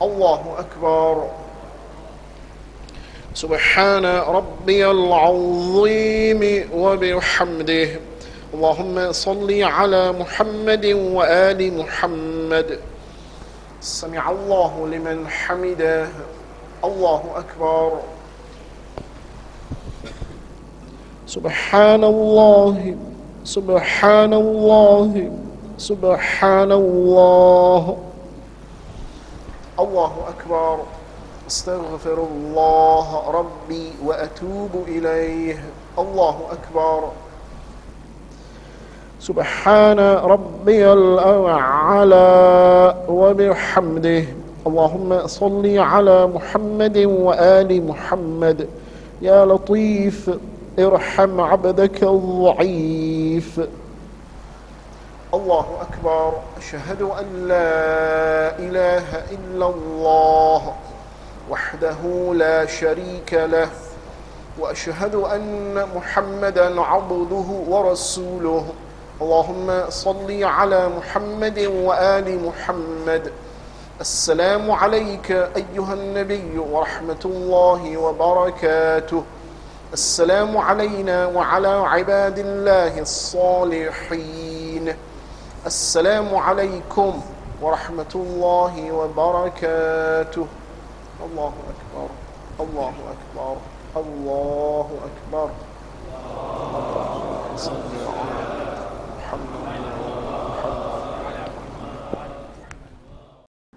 الله أكبر. سبحان ربي العظيم وبحمده. اللهم صل على محمد وآل محمد. سمع الله لمن حمده. الله أكبر. سبحان الله سبحان الله سبحان الله. الله أكبر. استغفر الله ربي وأتوب إليه. الله أكبر. سبحان ربي الأعلى وبحمده. اللهم صل على محمد وآل محمد. يا لطيف ارحم عبدك الضعيف. الله أكبر. أشهد أن لا إله إلا الله وحده لا شريك له، وأشهد أن محمدا عبده ورسوله. اللهم صل على محمد وآل محمد. السلام عليك أيها النبي ورحمة الله وبركاته. السلام علينا وعلى عباد الله الصالحين. السلام عليكم ورحمة الله وبركاته. الله أكبر. الله أكبر. الله أكبر.